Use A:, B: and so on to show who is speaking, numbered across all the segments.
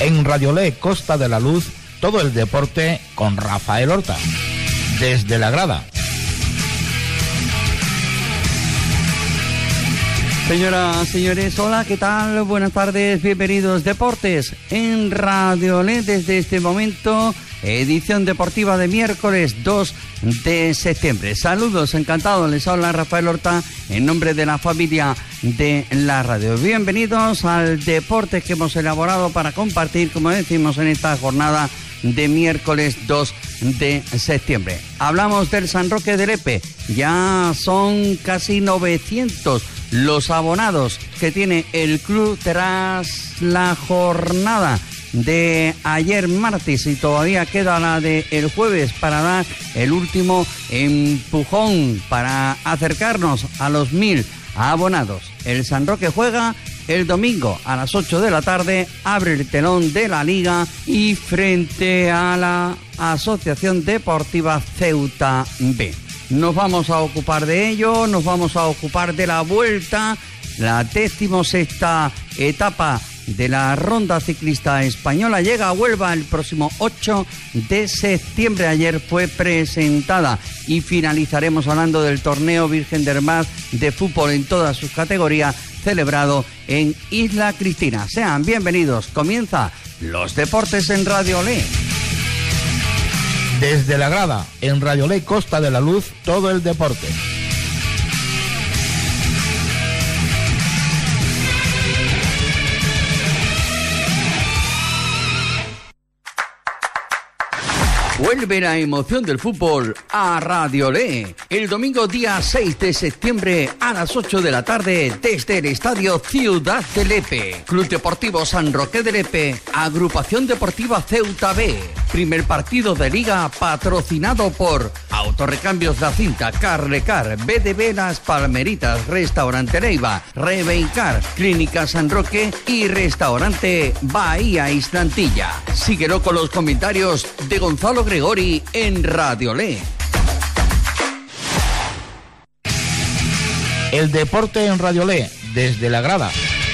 A: En Radiolé Costa de la Luz, todo el deporte con Rafael Horta. Desde la grada.
B: Señoras, señores, hola, ¿qué tal? Buenas tardes, bienvenidos. Deportes en Radiolé desde este momento, edición deportiva de miércoles 2 de septiembre. Saludos, encantado, les habla Rafael Horta en nombre de la familia de la radio. Bienvenidos al deporte que hemos elaborado para compartir, como decimos, en esta jornada de miércoles 2 de septiembre. Hablamos del San Roque de Lepe. Ya son casi 900 los abonados que tiene el club tras la jornada de ayer martes, y todavía queda la de el jueves para dar el último empujón para acercarnos a los 1000 abonados. El San Roque juega el domingo a las 8 de la tarde, abre el telón de la Liga y frente a la Asociación Deportiva Ceuta B. Nos vamos a ocupar de ello, nos vamos a ocupar de la vuelta, la 16ª etapa de la Ronda Ciclista Española. Llega a Huelva el próximo 8 de septiembre. Ayer fue presentada y finalizaremos hablando del torneo Virgen del Mar de fútbol en todas sus categorías, celebrado en Isla Cristina. Sean bienvenidos. Comienza los deportes en Radiolé.
A: Desde la grada, en Radiolé Costa de la Luz, todo el deporte.
B: Vuelve la emoción del fútbol a Radiolé. El domingo día 6 de septiembre a las 8 de la tarde desde el Estadio Ciudad de Lepe. Club Deportivo San Roque de Lepe, Agrupación Deportiva Ceuta B. Primer partido de Liga patrocinado por Autorrecambios La Cinta, Carlecar, BDB Las Palmeritas, Restaurante Leiva, Rebeincar, Clínica San Roque y Restaurante Bahía Islantilla. Síguelo con los comentarios de Gonzalo Gregori en Radiolé.
A: El deporte en Radiolé, desde la grada.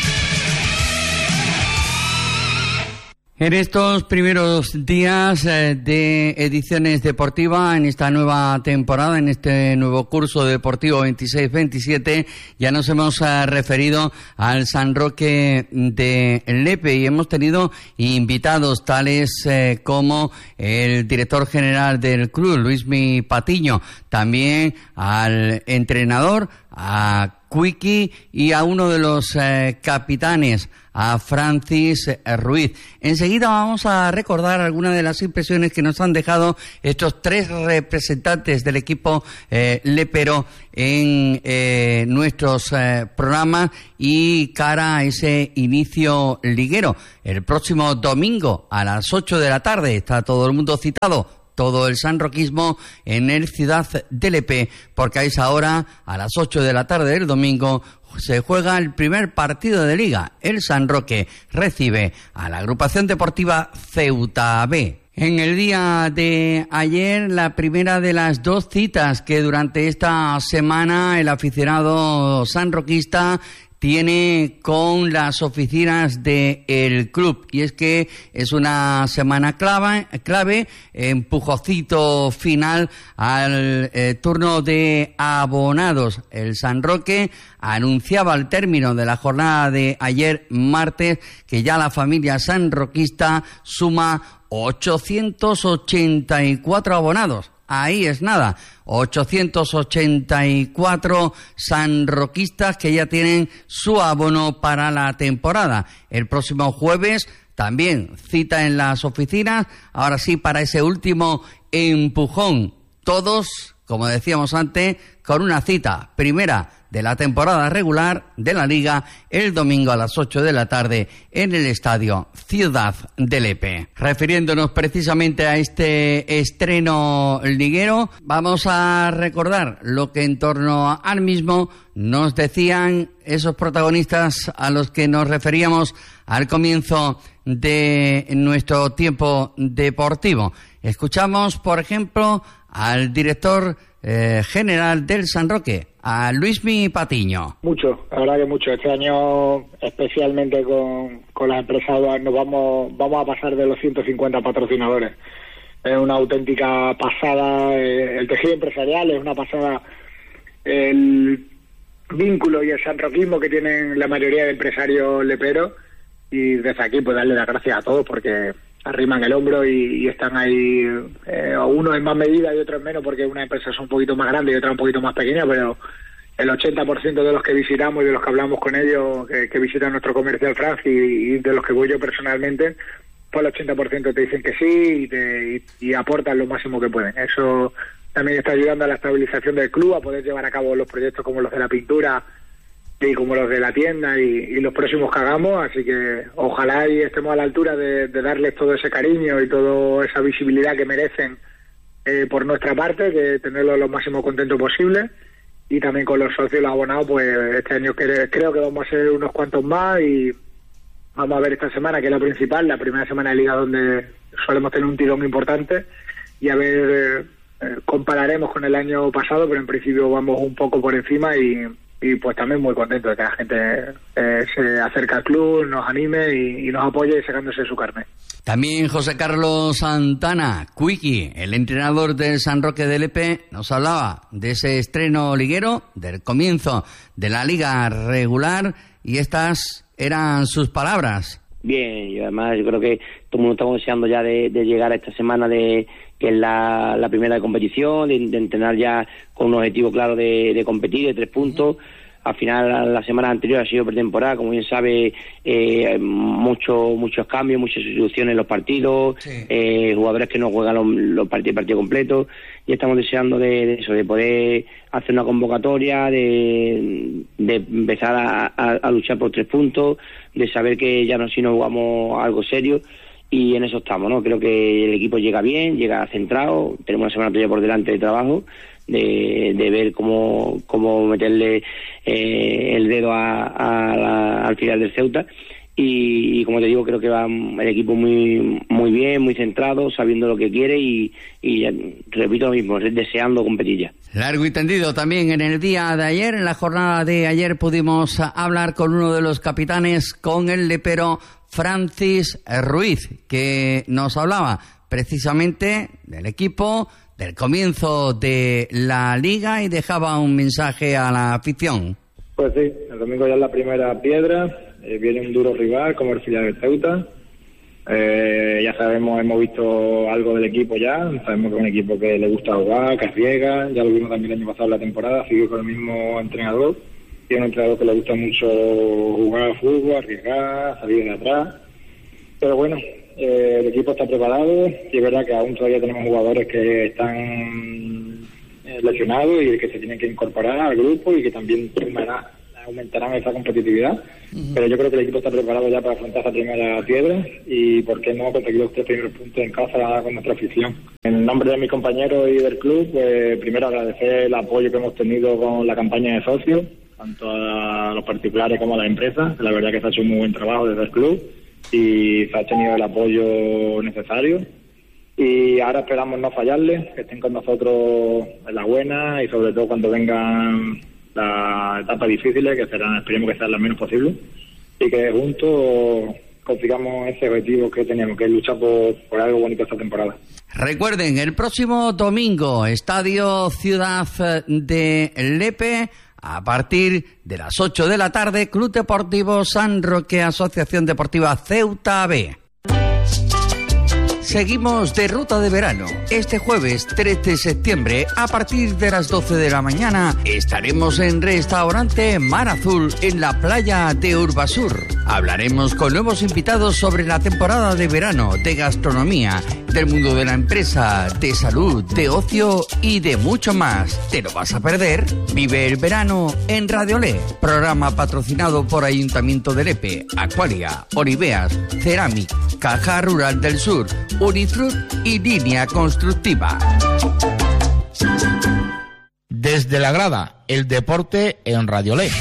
B: En estos primeros días de ediciones deportivas, en esta nueva temporada, en este nuevo curso deportivo 26-27, ya nos hemos referido al San Roque de Lepe y hemos tenido invitados tales como el director general del club, Luismi Patiño, también al entrenador, a Cuiqui, y a uno de los capitanes, a Francis Ruiz. Enseguida vamos a recordar algunas de las impresiones que nos han dejado estos tres representantes del equipo lepero en nuestros programas y cara a ese inicio liguero. El próximo domingo a las 8 de la tarde está todo el mundo citado, todo el sanroquismo en el Ciudad de Lepe, porque a esa hora, a las 8 de la tarde del domingo, se juega el primer partido de Liga. El San Roque recibe a la Agrupación Deportiva Ceuta B. En el día de ayer, la primera de las dos citas que durante esta semana el aficionado sanroquista tiene con las oficinas del club, y es que es una semana clave, empujocito final al turno de abonados. El San Roque anunciaba al término de la jornada de ayer martes que ya la familia sanroquista suma 884 abonados. Ahí es nada, 884 sanroquistas que ya tienen su abono para la temporada. El próximo jueves también cita en las oficinas, ahora sí para ese último empujón. Todos, como decíamos antes, con una cita primera de la temporada regular de la Liga el domingo a las 8 de la tarde en el Estadio Ciudad de Lepe. Refiriéndonos precisamente a este estreno liguero, vamos a recordar lo que en torno al mismo nos decían esos protagonistas a los que nos referíamos al comienzo de nuestro tiempo deportivo. Escuchamos, por ejemplo, al director general del San Roque, a Luismi Patiño.
C: Mucho, la verdad que mucho. Este año, especialmente con las empresas, nos vamos a pasar de los 150 patrocinadores. Es una auténtica pasada, el tejido empresarial es una pasada, el vínculo y el sanroquismo que tienen la mayoría de empresarios leperos, y desde aquí pues darle las gracias a todos porque arriman el hombro y están ahí, unos en más medida y otros en menos, porque unas empresas son un poquito más grandes y otras un poquito más pequeñas, pero el 80% de los que visitamos y de los que hablamos con ellos, que visitan nuestro comercial France y de los que voy yo personalmente, pues el 80% te dicen que sí y aportan lo máximo que pueden. Eso también está ayudando a la estabilización del club, a poder llevar a cabo los proyectos como los de la pintura y como los de la tienda y los próximos que hagamos, así que ojalá y estemos a la altura de darles todo ese cariño y toda esa visibilidad que merecen por nuestra parte, que tenerlos lo máximo contento posible, y también con los socios y los abonados, pues este año creo que vamos a ser unos cuantos más y vamos a ver esta semana, que es la principal, la primera semana de liga donde solemos tener un tirón importante, y a ver, compararemos con el año pasado, pero en principio vamos un poco por encima y pues también muy contento de que la gente se acerque al club, nos anime y nos apoye sacándose su carne.
B: También José Carlos Santana, Cuiqui, el entrenador del San Roque de Lepe, nos hablaba de ese estreno liguero, del comienzo de la liga regular, y estas eran sus palabras.
D: Bien, y además yo creo que todo el mundo estamos deseando ya de llegar a esta semana que es la primera de competición, de entrenar ya con un objetivo claro de competir, de 3 puntos. Al final, la semana anterior ha sido pretemporada, como bien sabe, muchos cambios, muchas sustituciones en los partidos, sí. Jugadores que no juegan los partidos completos, y estamos deseando de eso, de poder hacer una convocatoria, de empezar a luchar por 3 puntos, de saber que ya no si nos jugamos algo serio, y en eso estamos, ¿no? Creo que el equipo llega bien, llega centrado, tenemos una semana todavía por delante de trabajo, de ver cómo meterle el dedo al filial del Ceuta, y como te digo, creo que va el equipo muy muy bien, muy centrado, sabiendo lo que quiere y repito lo mismo, deseando competir ya.
B: Largo y tendido también en el día de ayer, en la jornada de ayer pudimos hablar con uno de los capitanes, con el lepero Francis Ruiz, que nos hablaba precisamente del equipo, del comienzo de la liga, y dejaba un mensaje a la afición.
E: Pues sí, el domingo ya es la primera piedra, viene un duro rival como el filial del Ceuta. Ya sabemos, hemos visto algo del equipo ya, sabemos que es un equipo que le gusta jugar, que arriesga, ya lo vimos también el año pasado en la temporada, sigue con el mismo entrenador, y es un entrenador que le gusta mucho jugar fútbol, arriesgar, salir de atrás, pero bueno, el equipo está preparado, y es verdad que aún todavía tenemos jugadores que están lesionados y que se tienen que incorporar al grupo y que también aumentarán esa competitividad, pero yo creo que el equipo está preparado ya para afrontar esa primera piedra y por qué no conseguir los 3 primeros puntos en casa con nuestra afición. En nombre de mis compañeros y del club, pues primero agradecer el apoyo que hemos tenido con la campaña de socios, tanto a los particulares como a las empresas, que la verdad que se ha hecho un muy buen trabajo desde el club y se ha tenido el apoyo necesario, y ahora esperamos no fallarles, que estén con nosotros en la buena y sobre todo cuando vengan las etapas difíciles, que esperemos que sean las menos posibles, y que juntos consigamos ese objetivo que teníamos, que es luchar por algo bonito esta temporada.
B: Recuerden, el próximo domingo, Estadio Ciudad de Lepe, a partir de las 8 de la tarde, Club Deportivo San Roque, Asociación Deportiva Ceuta B. Seguimos de ruta de verano. Este jueves 13 de septiembre, a partir de las 12 de la mañana, estaremos en Restaurante Mar Azul en la playa de Urbasur. Hablaremos con nuevos invitados sobre la temporada de verano, de gastronomía, del mundo de la empresa, de salud, de ocio y de mucho más. ¿Te lo vas a perder? Vive el verano en Radio Le, programa patrocinado por Ayuntamiento de Lepe, Aqualia, Oriveas, Ceramic, Caja Rural del Sur, Unifrut y Línea Constructiva.
A: Desde la grada, el deporte en Radio Le.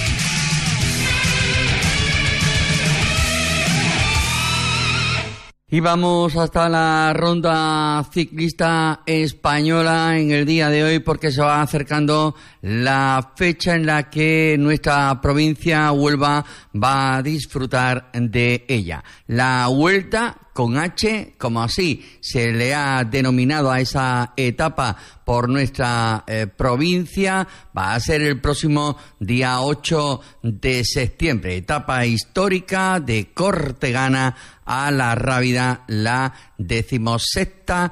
B: Y vamos hasta la ronda ciclista española en el día de hoy, porque se va acercando la fecha en la que nuestra provincia Huelva va a disfrutar de ella. La Vuelta con H, como así se le ha denominado a esa etapa por nuestra provincia, va a ser el próximo día 8 de septiembre. Etapa histórica de Cortegana a La Rábida, la 16ª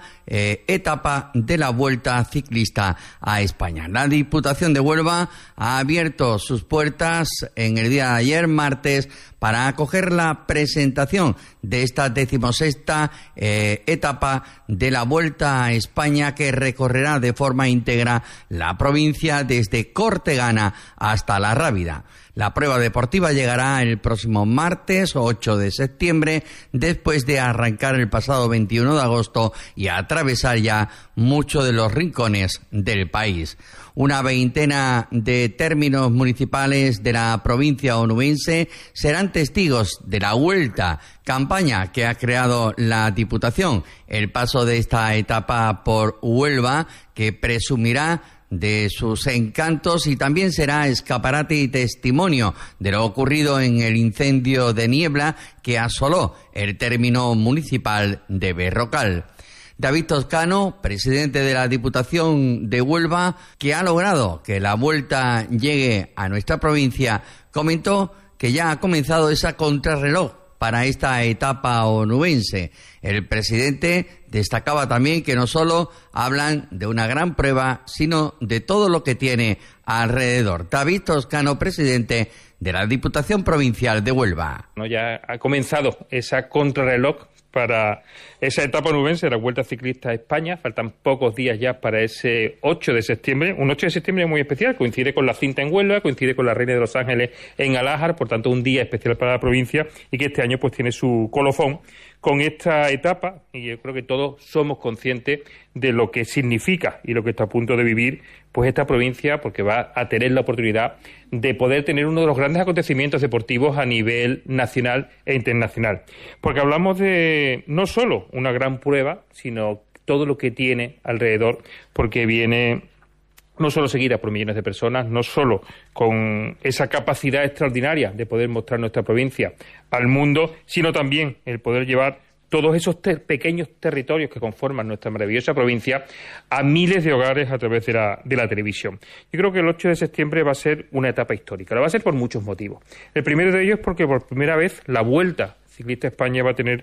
B: etapa de la Vuelta Ciclista a España. La Diputación de Huelva ha abierto sus puertas en el día de ayer, martes, para acoger la presentación de esta 16ª etapa de la Vuelta a España, que recorrerá de forma íntegra la provincia desde Cortegana hasta La Rábida. La prueba deportiva llegará el próximo martes 8 de septiembre, después de arrancar el pasado 21 de agosto y atravesar ya muchos de los rincones del país. Una veintena de términos municipales de la provincia onubense serán testigos de la Vuelta, campaña que ha creado la Diputación. El paso de esta etapa por Huelva, que presumirá de sus encantos y también será escaparate y testimonio de lo ocurrido en el incendio de niebla que asoló el término municipal de Berrocal. David Toscano, presidente de la Diputación de Huelva, que ha logrado que la Vuelta llegue a nuestra provincia, comentó que ya ha comenzado esa contrarreloj para esta etapa onubense. El presidente destacaba también que no solo hablan de una gran prueba, sino de todo lo que tiene alrededor. David Toscano, presidente de la Diputación Provincial de Huelva.
F: Ya ha comenzado esa contrarreloj para esa etapa onubense de la Vuelta Ciclista a España. Faltan pocos días ya para ese 8 de septiembre. Un 8 de septiembre muy especial. Coincide con la cinta en Huelva, coincide con la Reina de los Ángeles en Alájar, por tanto un día especial para la provincia y que este año pues tiene su colofón con esta etapa, y yo creo que todos somos conscientes de lo que significa y lo que está a punto de vivir pues esta provincia, porque va a tener la oportunidad de poder tener uno de los grandes acontecimientos deportivos a nivel nacional e internacional. Porque hablamos de no solo una gran prueba, sino todo lo que tiene alrededor, porque viene no solo seguida por millones de personas, no solo con esa capacidad extraordinaria de poder mostrar nuestra provincia al mundo, sino también el poder llevar todos esos pequeños territorios que conforman nuestra maravillosa provincia a miles de hogares a través de la televisión. Yo creo que el 8 de septiembre va a ser una etapa histórica. Lo va a ser por muchos motivos. El primero de ellos es porque por primera vez la Vuelta Ciclista España va a tener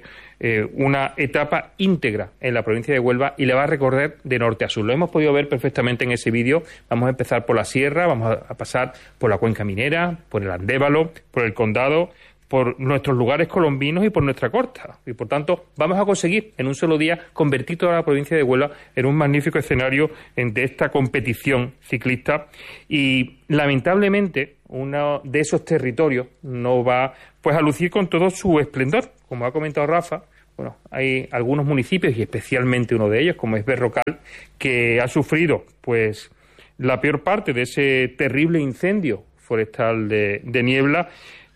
F: una etapa íntegra en la provincia de Huelva y la va a recorrer de norte a sur. Lo hemos podido ver perfectamente en ese vídeo. Vamos a empezar por la sierra, vamos a pasar por la cuenca minera, por el Andévalo, por el Condado, por nuestros lugares colombinos y por nuestra costa. Y por tanto vamos a conseguir en un solo día convertir toda la provincia de Huelva en un magnífico escenario de esta competición ciclista. Y lamentablemente uno de esos territorios no va pues a lucir con todo su esplendor. Como ha comentado Rafa, bueno, hay algunos municipios y especialmente uno de ellos, como es Berrocal, que ha sufrido pues la peor parte de ese terrible incendio forestal de niebla.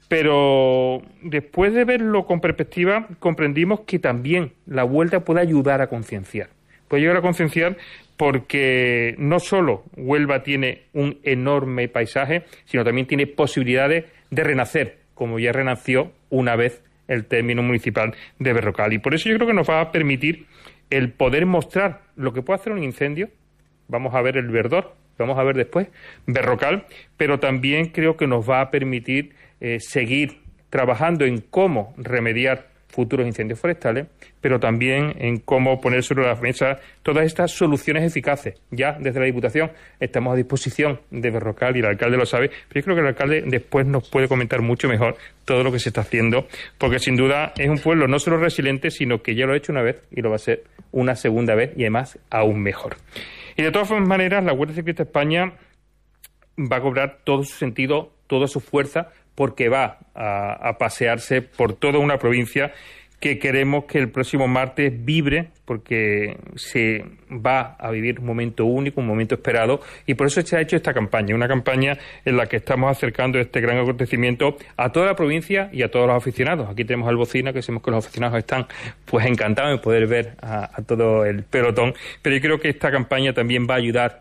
F: Pero después de verlo con perspectiva, comprendimos que también la Vuelta puede ayudar a concienciar. Puede llegar a concienciar porque no solo Huelva tiene un enorme paisaje, sino también tiene posibilidades de renacer, como ya renació una vez el término municipal de Berrocal. Y por eso yo creo que nos va a permitir el poder mostrar lo que puede hacer un incendio. Vamos a ver el verdor, vamos a ver después Berrocal, pero también creo que nos va a permitir seguir trabajando en cómo remediar futuros incendios forestales, pero también en cómo poner sobre la mesa todas estas soluciones eficaces. Ya desde la Diputación estamos a disposición de Berrocal y el alcalde lo sabe, pero yo creo que el alcalde después nos puede comentar mucho mejor todo lo que se está haciendo, porque sin duda es un pueblo no solo resiliente, sino que ya lo ha hecho una vez y lo va a hacer una segunda vez y además aún mejor. Y de todas maneras, la Vuelta Ciclista España va a cobrar todo su sentido, toda su fuerza, porque va a pasearse por toda una provincia que queremos que el próximo martes vibre, porque se va a vivir un momento único, un momento esperado, y por eso se ha hecho esta campaña, una campaña en la que estamos acercando este gran acontecimiento a toda la provincia y a todos los aficionados. Aquí tenemos al Bocina, que sabemos que los aficionados están pues encantados de poder ver a todo el pelotón, pero yo creo que esta campaña también va a ayudar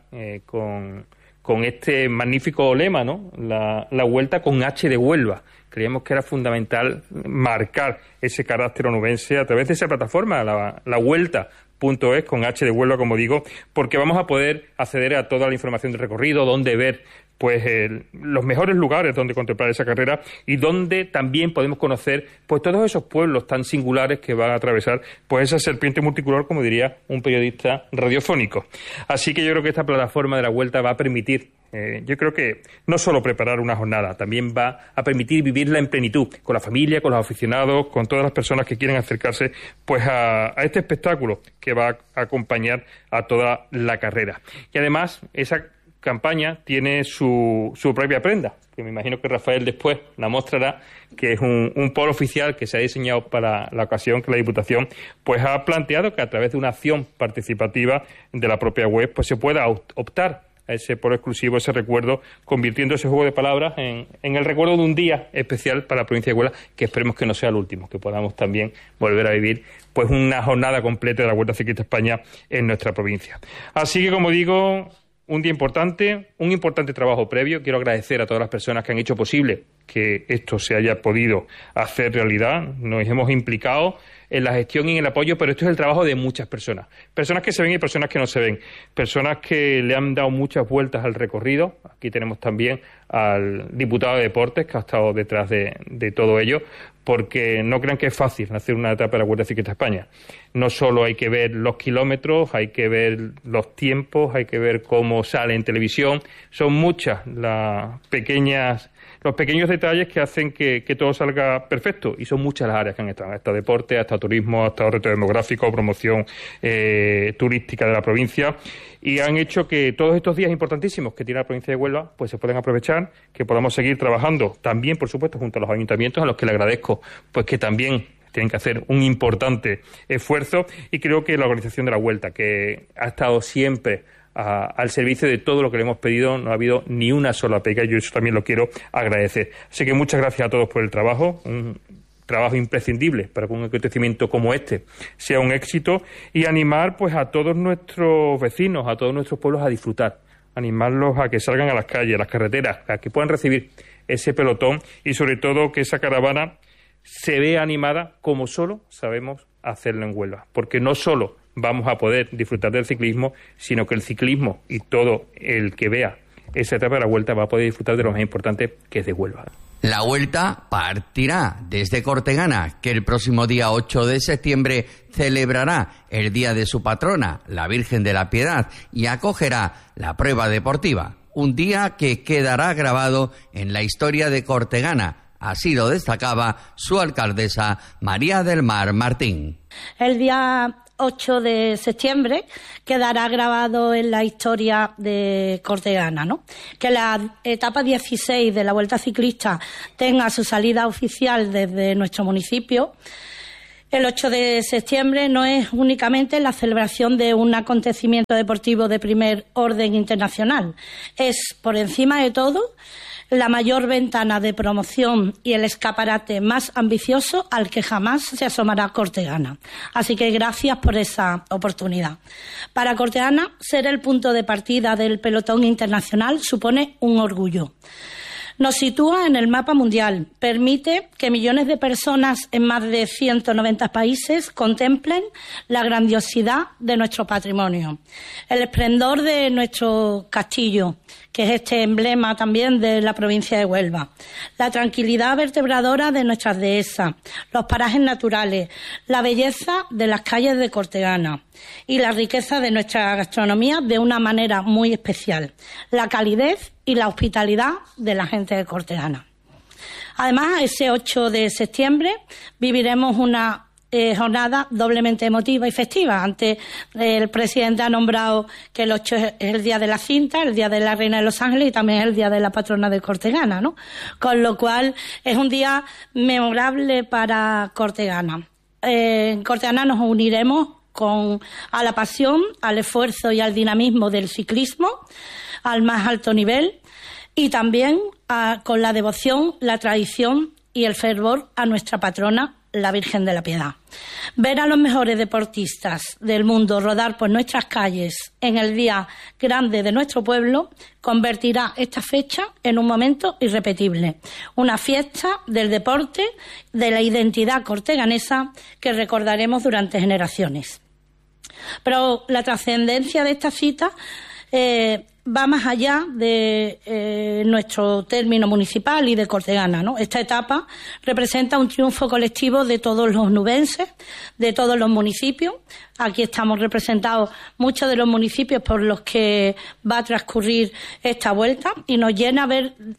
F: con este magnífico lema, ¿no? La vuelta con H de Huelva. Creíamos que era fundamental marcar ese carácter onubense a través de esa plataforma, la vuelta.es con H de Huelva, como digo, porque vamos a poder acceder a toda la información del recorrido, donde ver pues los mejores lugares donde contemplar esa carrera y donde también podemos conocer pues todos esos pueblos tan singulares que van a atravesar pues esa serpiente multicolor, como diría un periodista radiofónico. Así que yo creo que esta plataforma de la vuelta va a permitir, yo creo que no solo preparar una jornada, también va a permitir vivirla en plenitud, con la familia, con los aficionados, con todas las personas que quieren acercarse pues a este espectáculo que va a acompañar a toda la carrera. Y además, esa campaña tiene su propia prenda, que me imagino que Rafael después la mostrará, que es un polo oficial que se ha diseñado para la ocasión, que la Diputación pues ha planteado que a través de una acción participativa de la propia web pues se pueda optar a ese polo exclusivo, ese recuerdo, convirtiendo ese juego de palabras en el recuerdo de un día especial para la provincia de Huelva, que esperemos que no sea el último, que podamos también volver a vivir pues una jornada completa de la Vuelta Ciclista España en nuestra provincia. Así que, como digo, un día importante, un importante trabajo previo. Quiero agradecer a todas las personas que han hecho posible que esto se haya podido hacer realidad. Nos hemos implicado en la gestión y en el apoyo, pero esto es el trabajo de muchas personas. Personas que se ven y personas que no se ven. Personas que le han dado muchas vueltas al recorrido. Aquí tenemos también al diputado de Deportes, que ha estado detrás de todo ello, porque no crean que es fácil hacer una etapa de la Vuelta Ciclista España. No solo hay que ver los kilómetros, hay que ver los tiempos, hay que ver cómo sale en televisión. Son muchas los pequeños detalles que hacen que todo salga perfecto, y son muchas las áreas que han estado. Ha estado deporte, ha estado turismo, ha estado reto demográfico, promoción turística de la provincia, y han hecho que todos estos días importantísimos que tiene la provincia de Huelva pues se puedan aprovechar, que podamos seguir trabajando también, por supuesto, junto a los ayuntamientos, a los que le agradezco pues que también tienen que hacer un importante esfuerzo, y creo que la organización de la Vuelta, que ha estado siempre al servicio de todo lo que le hemos pedido, no ha habido ni una sola pega, y yo eso también lo quiero agradecer. Así que muchas gracias a todos por el trabajo, un trabajo imprescindible para que un acontecimiento como este sea un éxito, y animar pues a todos nuestros vecinos, a todos nuestros pueblos a disfrutar, animarlos a que salgan a las calles, a las carreteras, a que puedan recibir ese pelotón, y sobre todo que esa caravana se vea animada como solo sabemos hacerlo en Huelva, porque no solo vamos a poder disfrutar del ciclismo, sino que el ciclismo y todo el que vea esa etapa de la Vuelta va a poder disfrutar de lo más importante, que es de Huelva.
B: La Vuelta partirá desde Cortegana, que el próximo día 8 de septiembre celebrará el día de su patrona, la Virgen de la Piedad, y acogerá la prueba deportiva, un día que quedará grabado en la historia de Cortegana. Así lo destacaba su alcaldesa, María del Mar Martín.
G: El día 8 de septiembre quedará grabado en la historia de Cortegana, ¿no? Que la etapa 16 de la Vuelta Ciclista tenga su salida oficial desde nuestro municipio. El 8 de septiembre no es únicamente la celebración de un acontecimiento deportivo de primer orden internacional. Es, por encima de todo, la mayor ventana de promoción y el escaparate más ambicioso al que jamás se asomará Cortegana. Así que gracias por esa oportunidad. Para Cortegana, ser el punto de partida del pelotón internacional supone un orgullo. Nos sitúa en el mapa mundial, permite que millones de personas en más de 190 países contemplen la grandiosidad de nuestro patrimonio, el esplendor de nuestro castillo, que es este emblema también de la provincia de Huelva, la tranquilidad vertebradora de nuestras dehesas, los parajes naturales, la belleza de las calles de Cortegana y la riqueza de nuestra gastronomía de una manera muy especial, la calidez y la hospitalidad de la gente de Cortegana. Además, ese 8 de septiembre viviremos una jornada doblemente emotiva y festiva. Antes el presidente ha nombrado que el 8 es el día de la cinta, el día de la Reina de los Ángeles y también es el día de la patrona de Cortegana, ¿no? Con lo cual es un día memorable para Cortegana. en Cortegana nos uniremos a la pasión, al esfuerzo y al dinamismo del ciclismo al más alto nivel, y también con la devoción, la tradición y el fervor a nuestra patrona, la Virgen de la Piedad. Ver a los mejores deportistas del mundo rodar por nuestras calles en el día grande de nuestro pueblo convertirá esta fecha en un momento irrepetible, una fiesta del deporte, de la identidad corteganesa que recordaremos durante generaciones. Pero la trascendencia de esta cita va más allá de nuestro término municipal y de Cortegana, ¿no? Esta etapa representa un triunfo colectivo de todos los nubenses, de todos los municipios. Aquí estamos representados muchos de los municipios por los que va a transcurrir esta vuelta, y nos llena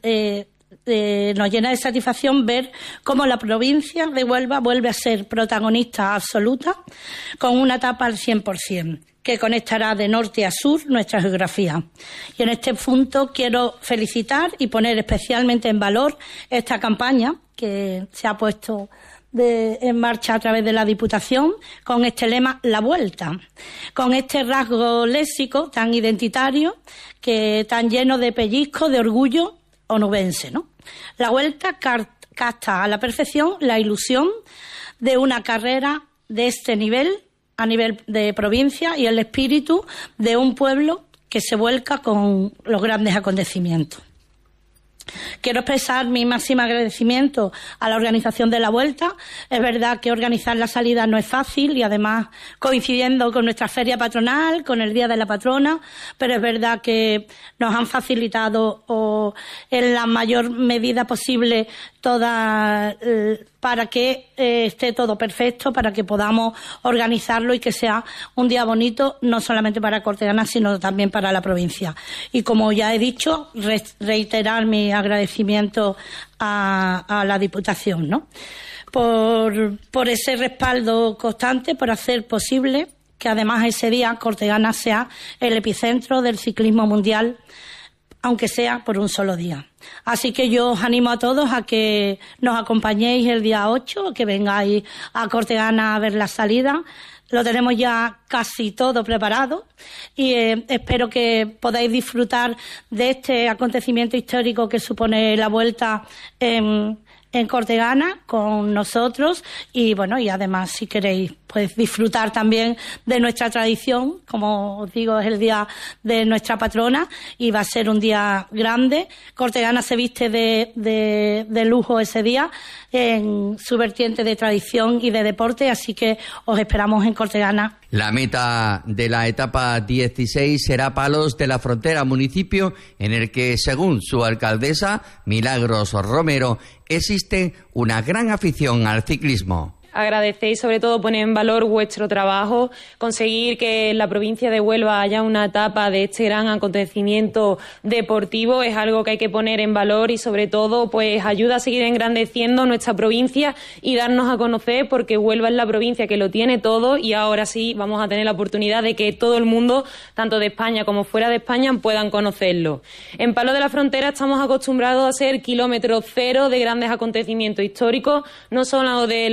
G: de satisfacción ver cómo la provincia de Huelva vuelve a ser protagonista absoluta con una etapa al 100%. Que conectará de norte a sur nuestra geografía. Y en este punto quiero felicitar y poner especialmente en valor esta campaña que se ha puesto en marcha a través de la Diputación con este lema La Vuelta, con este rasgo léxico tan identitario, tan lleno de pellizco, de orgullo onubense, ¿no? La Vuelta capta a la perfección la ilusión de una carrera de este nivel, a nivel de provincia, y el espíritu de un pueblo que se vuelca con los grandes acontecimientos. Quiero expresar mi máximo agradecimiento a la organización de la Vuelta. Es verdad que organizar la salida no es fácil, y además coincidiendo con nuestra feria patronal, con el Día de la Patrona, pero es verdad que nos han facilitado en la mayor medida posible para que esté todo perfecto, para que podamos organizarlo y que sea un día bonito, no solamente para Cortegana, sino también para la provincia. Y como ya he dicho, reiterar mi agradecimiento a la Diputación, ¿no? Por ese respaldo constante, por hacer posible que además ese día Cortegana sea el epicentro del ciclismo mundial, aunque sea por un solo día. Así que yo os animo a todos a que nos acompañéis el día 8, que vengáis a Cortegana a ver la salida. Lo tenemos ya casi todo preparado y espero que podáis disfrutar de este acontecimiento histórico que supone la Vuelta en Cortegana con nosotros, y bueno, y además si queréis pues disfrutar también de nuestra tradición. Como os digo, es el día de nuestra patrona y va a ser un día grande. Cortegana se viste de lujo ese día en su vertiente de tradición y de deporte, así que os esperamos en Cortegana.
B: La meta de la etapa 16 será Palos de la Frontera, municipio en el que, según su alcaldesa, Milagros Romero, existe una gran afición al ciclismo.
H: Agradecer y sobre todo poner en valor vuestro trabajo, conseguir que en la provincia de Huelva haya una etapa de este gran acontecimiento deportivo es algo que hay que poner en valor, y sobre todo pues ayuda a seguir engrandeciendo nuestra provincia y darnos a conocer, porque Huelva es la provincia que lo tiene todo, y ahora sí vamos a tener la oportunidad de que todo el mundo, tanto de España como fuera de España, puedan conocerlo. En Palos de la Frontera estamos acostumbrados a hacer kilómetro cero de grandes acontecimientos históricos, no solo de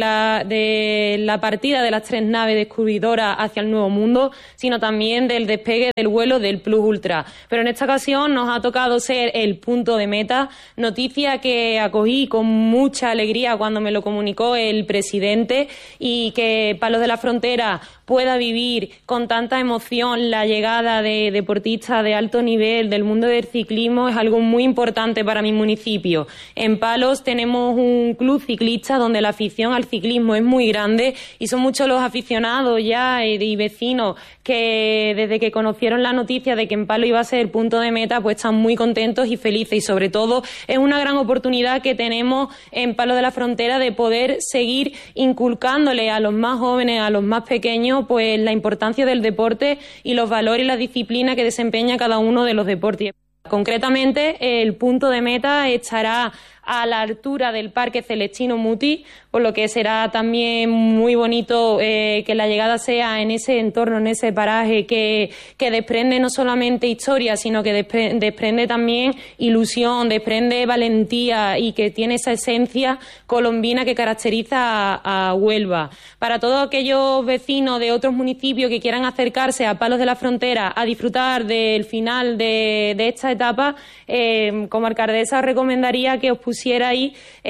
H: la partida de las 3 naves descubridoras hacia el Nuevo Mundo, sino también del despegue del vuelo del Plus Ultra. Pero en esta ocasión nos ha tocado ser el punto de meta, noticia que acogí con mucha alegría cuando me lo comunicó el presidente, y que Palos de la Frontera pueda vivir con tanta emoción la llegada de deportistas de alto nivel del mundo del ciclismo es algo muy importante para mi municipio. En Palos tenemos un club ciclista donde la afición al ciclismo es muy grande, y son muchos los aficionados ya y vecinos que desde que conocieron la noticia de que en Palos iba a ser el punto de meta, pues están muy contentos y felices, y sobre todo es una gran oportunidad que tenemos en Palos de la Frontera de poder seguir inculcándole a los más jóvenes, a los más pequeños, pues la importancia del deporte y los valores y la disciplina que desempeña cada uno de los deportes. Concretamente, el punto de meta estará a la altura del Parque Celestino Muti, por lo que será también muy bonito que la llegada sea en ese entorno, en ese paraje que desprende no solamente historia, sino que desprende también ilusión, desprende valentía y que tiene esa esencia colombina que caracteriza a Huelva. Para todos aquellos vecinos de otros municipios que quieran acercarse a Palos de la Frontera a disfrutar del final de esta etapa, como alcaldesa os recomendaría que os pusierais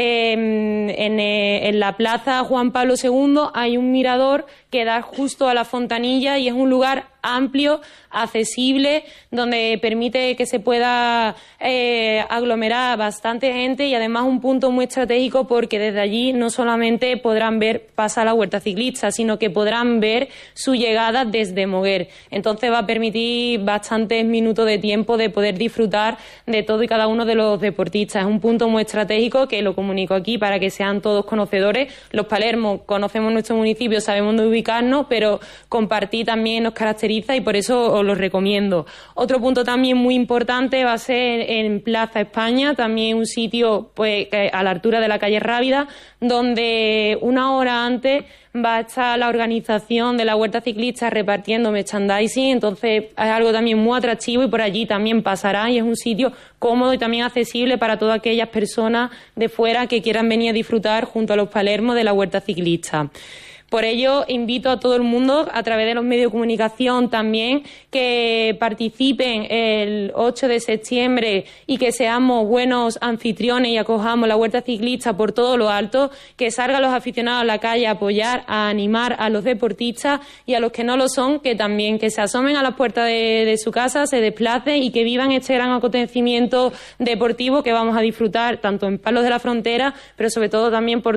H: en la plaza Juan Pablo II. Hay un mirador que da justo a la fontanilla y es un lugar amplio, accesible, donde permite que se pueda aglomerar bastante gente y además un punto muy estratégico porque desde allí no solamente podrán ver pasar la huerta ciclista, sino que podrán ver su llegada desde Moguer. Entonces va a permitir bastantes minutos de tiempo de poder disfrutar de todo y cada uno de los deportistas. Es un punto muy estratégico que lo comunico aquí para que sean todos conocedores. Los palermos conocemos nuestro municipio, sabemos dónde ubicarnos, pero compartir también nos caracteriza y por eso os lo recomiendo. Otro punto también muy importante va a ser en Plaza España, también un sitio pues a la altura de la calle Rábida, donde una hora antes va a estar la organización de la huerta ciclista repartiendo merchandising, entonces es algo también muy atractivo y por allí también pasará y es un sitio cómodo y también accesible para todas aquellas personas de fuera que quieran venir a disfrutar junto a los palermos de la huerta ciclista. Por ello, invito a todo el mundo, a través de los medios de comunicación también, que participen el 8 de septiembre y que seamos buenos anfitriones y acojamos la huerta ciclista por todo lo alto, que salgan los aficionados a la calle a apoyar, a animar a los deportistas y a los que no lo son, que también que se asomen a las puertas de su casa, se desplacen y que vivan este gran acontecimiento deportivo que vamos a disfrutar tanto en Palos de la Frontera, pero sobre todo también por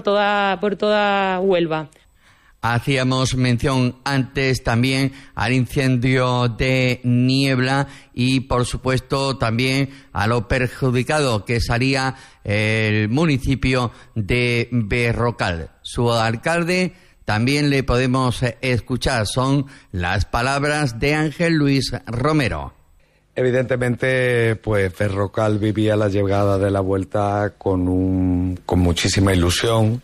H: toda Huelva.
B: Hacíamos mención antes también al incendio de Niebla y, por supuesto, también a lo perjudicado que sería el municipio de Berrocal. Su alcalde también le podemos escuchar. Son las palabras de Ángel Luis Romero.
I: Evidentemente, pues Berrocal vivía la llegada de la vuelta con muchísima ilusión.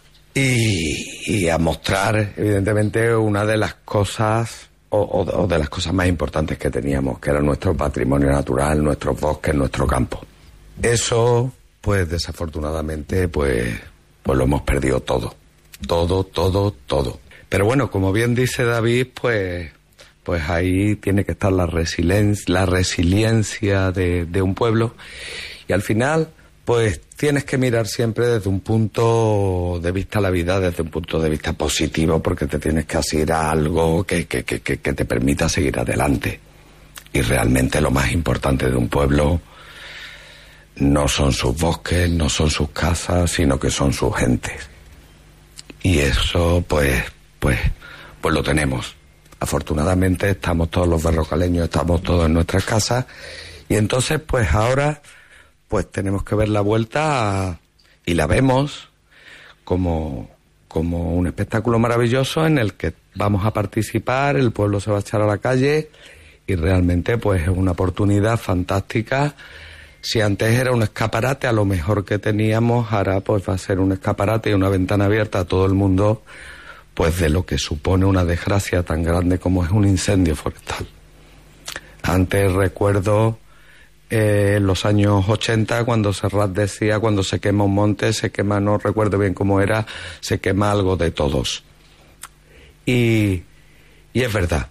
I: Y a mostrar, evidentemente, una de las cosas, o de las cosas más importantes que teníamos, que era nuestro patrimonio natural, nuestros bosques, nuestro campo. Eso, pues, desafortunadamente, pues lo hemos perdido todo. Todo. Pero bueno, como bien dice David, pues ahí tiene que estar la resiliencia de un pueblo. Y al final, pues tienes que mirar siempre desde un punto de vista a la vida, desde un punto de vista positivo, porque te tienes que asir a algo que te permita seguir adelante. Y realmente lo más importante de un pueblo no son sus bosques, no son sus casas, sino que son sus gentes. Y eso, pues lo tenemos. Afortunadamente estamos todos los berrocaleños, estamos todos en nuestras casas, y entonces, pues ahora, pues tenemos que ver la vuelta y la vemos como un espectáculo maravilloso en el que vamos a participar, el pueblo se va a echar a la calle y realmente pues es una oportunidad fantástica. Si antes era un escaparate a lo mejor que teníamos, ahora pues va a ser un escaparate y una ventana abierta a todo el mundo, pues de lo que supone una desgracia tan grande como es un incendio forestal. Antes recuerdo en los años 80, cuando Serrat decía, cuando se quema un monte, se quema, no recuerdo bien cómo era, se quema algo de todos. Y es verdad,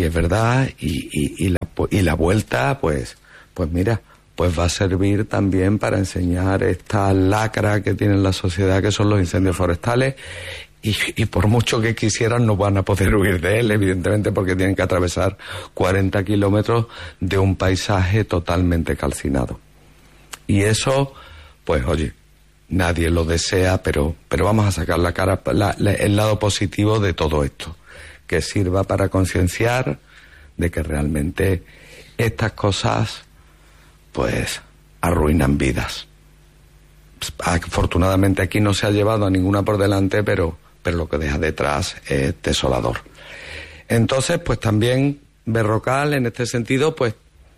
I: y la vuelta, pues mira, pues va a servir también para enseñar esta lacra que tiene la sociedad, que son los incendios forestales, y por mucho que quisieran no van a poder huir de él, evidentemente, porque tienen que atravesar 40 kilómetros de un paisaje totalmente calcinado. Y eso, pues oye, nadie lo desea, pero vamos a sacar el lado positivo de todo esto, que sirva para concienciar de que realmente estas cosas, pues, arruinan vidas. Afortunadamente aquí no se ha llevado a ninguna por delante, pero lo que deja detrás es desolador. Entonces, pues también Berrocal, en este sentido, pues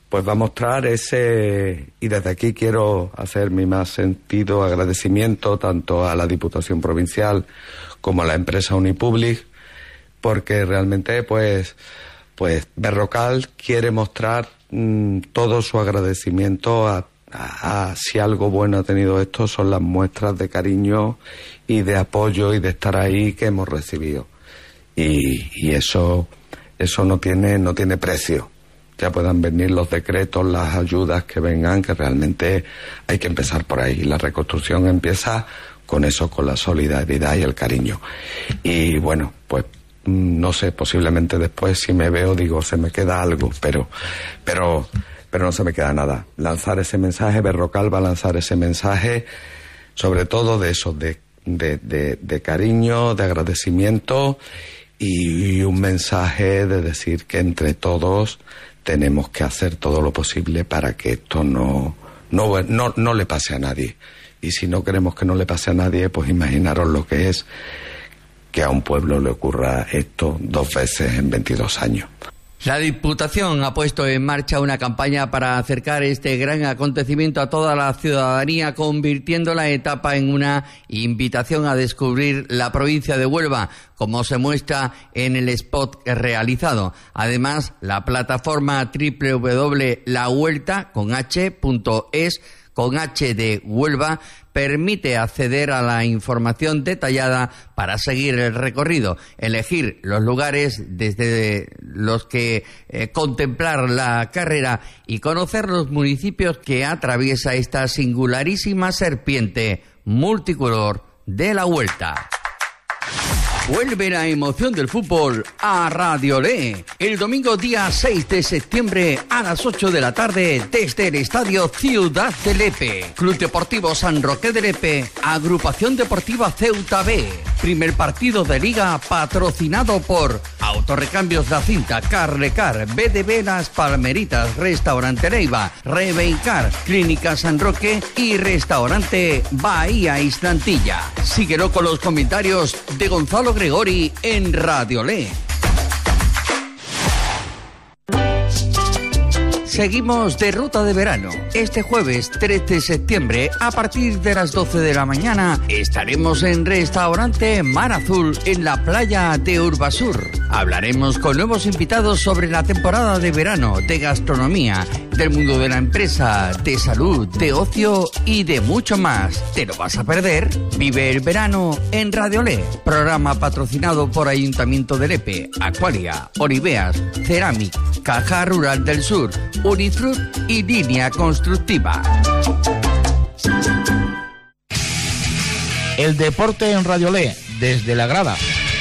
I: pues va a mostrar ese, y desde aquí quiero hacer mi más sentido agradecimiento tanto a la Diputación Provincial como a la empresa Unipublic, porque realmente pues Berrocal quiere mostrar todo su agradecimiento a si algo bueno ha tenido esto son las muestras de cariño y de apoyo y de estar ahí que hemos recibido, y eso no tiene precio. Ya puedan venir los decretos, las ayudas que vengan, que realmente hay que empezar por ahí. La reconstrucción empieza con eso, con la solidaridad y el cariño. Y bueno, pues no sé, posiblemente después si me veo digo se me queda algo, pero no se me queda nada. Lanzar ese mensaje, Berrocal va a lanzar ese mensaje, sobre todo de eso, de cariño, de agradecimiento y un mensaje de decir que entre todos tenemos que hacer todo lo posible para que esto no le pase a nadie. Y si no queremos que no le pase a nadie, pues imaginaros lo que es que a un pueblo le ocurra esto 2 veces en 22 años.
B: La Diputación ha puesto en marcha una campaña para acercar este gran acontecimiento a toda la ciudadanía, convirtiendo la etapa en una invitación a descubrir la provincia de Huelva, como se muestra en el spot realizado. Además, la plataforma www.lahuelta.es con H de Huelva permite acceder a la información detallada para seguir el recorrido, elegir los lugares desde los que contemplar la carrera y conocer los municipios que atraviesa esta singularísima serpiente multicolor de la Huelta. Vuelve la emoción del fútbol a Radio Le. El domingo día 6 de septiembre a las 8 de la tarde desde el Estadio Ciudad de Lepe. Club Deportivo San Roque de Lepe, Agrupación Deportiva Ceuta B. Primer partido de liga patrocinado por Autorrecambios La Cinta, Carlecar, BDB Las Palmeritas, Restaurante Leiva, Rebeincar, Clínica San Roque y Restaurante Bahía Islantilla. Síguelo con los comentarios de Gonzalo Gregori en Radio Le. Seguimos de ruta de verano. Este jueves 3 de septiembre, a partir de las 12 de la mañana, estaremos en Restaurante Mar Azul en la playa de Urbasur. Hablaremos con nuevos invitados sobre la temporada de verano, de gastronomía, del mundo de la empresa, de salud, de ocio y de mucho más. ¿Te lo vas a perder? Vive el verano en Radio Le. Programa patrocinado por Ayuntamiento de Lepe, Aqualia, Oliveas, Ceramic, Caja Rural del Sur, Unifrut y Línea Constructiva.
A: El deporte en Radio Le, desde la grada.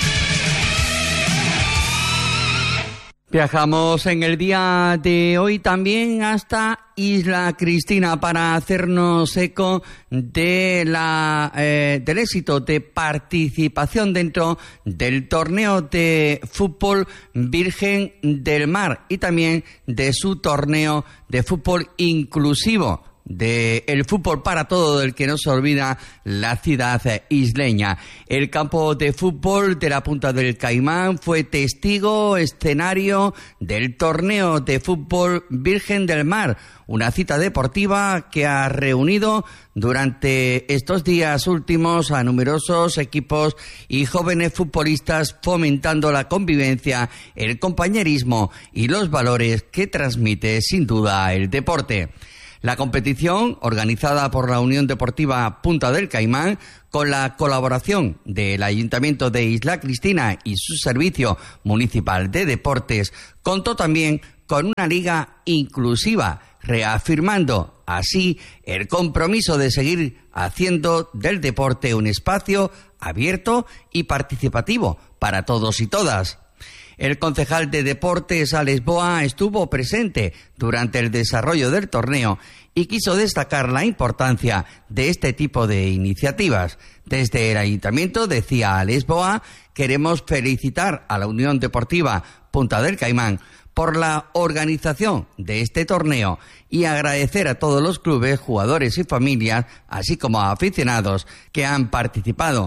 B: Viajamos en el día de hoy también hasta Isla Cristina para hacernos eco de del éxito de participación dentro del torneo de fútbol Virgen del Mar y también de su torneo de fútbol inclusivo, de el fútbol para todo, del que no se olvida la ciudad isleña. El campo de fútbol de la Punta del Caimán fue testigo, escenario del torneo de fútbol Virgen del Mar, una cita deportiva que ha reunido durante estos días últimos a numerosos equipos y jóvenes futbolistas, fomentando la convivencia, el compañerismo y los valores que transmite sin duda el deporte. La competición, organizada por la Unión Deportiva Punta del Caimán, con la colaboración del Ayuntamiento de Isla Cristina y su Servicio Municipal de Deportes, contó también con una liga inclusiva, reafirmando así el compromiso de seguir haciendo del deporte un espacio abierto y participativo para todos y todas. El concejal de Deportes, Alex Boa, estuvo presente durante el desarrollo del torneo y quiso destacar la importancia de este tipo de iniciativas. Desde el Ayuntamiento, decía Alex Boa, queremos felicitar a la Unión Deportiva Punta del Caimán por la organización de este torneo y agradecer a todos los clubes, jugadores y familias, así como a aficionados que han participado.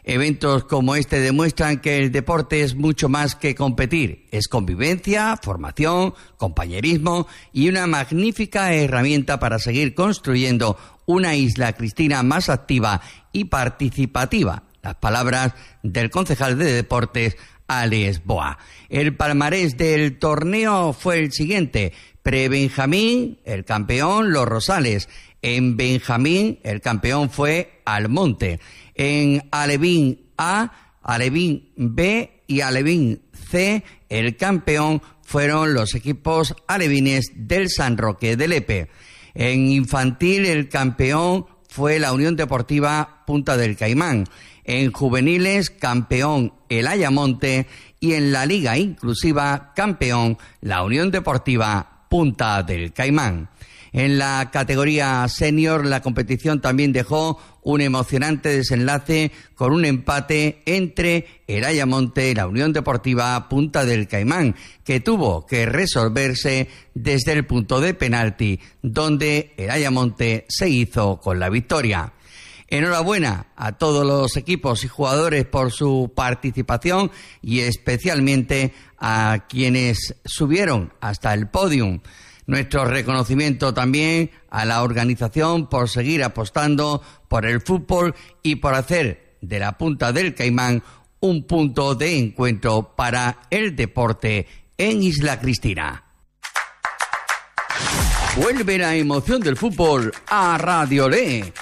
B: Eventos como este demuestran que el deporte es mucho más que competir. Es convivencia, formación, compañerismo y una magnífica herramienta para seguir construyendo una Isla Cristina más activa y participativa. Las palabras del concejal de Deportes, Alex Boa. El palmarés del torneo fue el siguiente. Pre-Benjamín, el campeón, Los Rosales. En Benjamín, el campeón fue Almonte. En Alevín A, Alevín B y Alevín C, el campeón fueron los equipos alevines del San Roque de Lepe. En infantil, el campeón fue la Unión Deportiva Punta del Caimán. En juveniles, campeón el Ayamonte. Y en la Liga Inclusiva, campeón la Unión Deportiva Punta del Caimán. En la categoría senior, la competición también dejó un emocionante desenlace con un empate entre el Ayamonte y la Unión Deportiva Punta del Caimán, que tuvo que resolverse desde el punto de penalti, donde el Ayamonte se hizo con la victoria. Enhorabuena a todos los equipos y jugadores por su participación y especialmente a quienes subieron hasta el podium. Nuestro reconocimiento también a la organización por seguir apostando por el fútbol y por hacer de la Punta del Caimán un punto de encuentro para el deporte en Isla Cristina. Vuelve la emoción del fútbol a Radio Le.